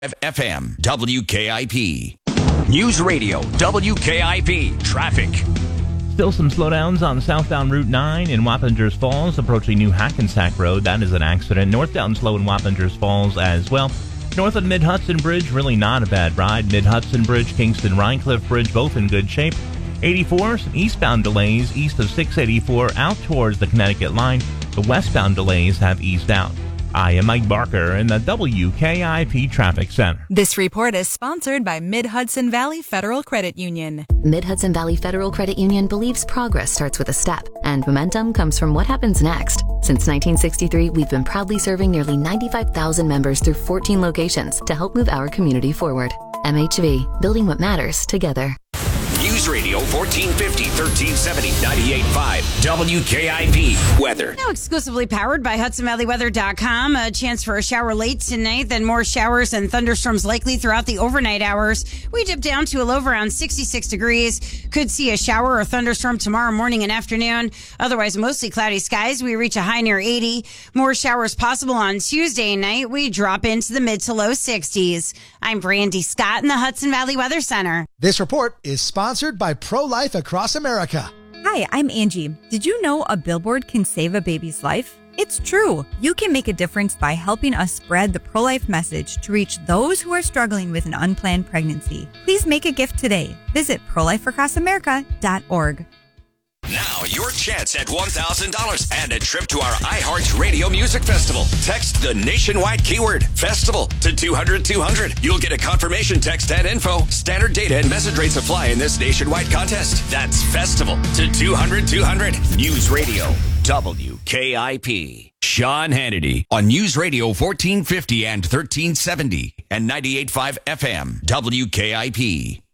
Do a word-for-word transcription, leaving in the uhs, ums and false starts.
F M, W K I P. News Radio, W K I P. Traffic. Still some slowdowns on southbound Route nine in Wappingers Falls, approaching New Hackensack Road. That is an accident. Northbound slow in Wappingers Falls as well. North of Mid-Hudson Bridge, really not a bad ride. Mid-Hudson Bridge, Kingston-Rhinecliff Bridge, both in good shape. eighty-four, some eastbound delays east of six eighty-four out towards the Connecticut line. The westbound delays have eased out. I am Mike Barker in the W K I P Traffic Center. This report is sponsored by Mid-Hudson Valley Federal Credit Union. Mid-Hudson Valley Federal Credit Union believes progress starts with a step, and momentum comes from what happens next. Since nineteen sixty-three, we've been proudly serving nearly ninety-five thousand members through fourteen locations to help move our community forward. M H V, building what matters together. News Radio fourteen fifty, thirteen seventy, ninety-eight point five, W K I P. Weather. Now exclusively powered by Hudson Valley Weather dot com. A chance for a shower late tonight, then more showers and thunderstorms likely throughout the overnight hours. We dip down to a low of around sixty-six degrees. Could see a shower or thunderstorm tomorrow morning and afternoon. Otherwise, mostly cloudy skies. We reach a high near eighty. More showers possible on Tuesday night. We drop into the mid to low sixties. I'm Brandy Scott in the Hudson Valley Weather Center. This report is sponsored by Pro-Life Across America. Hi, I'm Angie. Did you know a billboard can save a baby's life? It's true. You can make a difference by helping us spread the pro-life message to reach those who are struggling with an unplanned pregnancy. Please make a gift today. Visit pro life across america dot org. Now, your chance at one thousand dollars and a trip to our iHeart Radio Music Festival. Text the nationwide keyword FESTIVAL to two hundred two hundred. You'll get a confirmation text and info. Standard data and message rates apply in this nationwide contest. That's FESTIVAL to two hundred two hundred. News Radio, W K I P. Sean Hannity on News Radio fourteen fifty and thirteen seventy and ninety-eight point five F M, W K I P.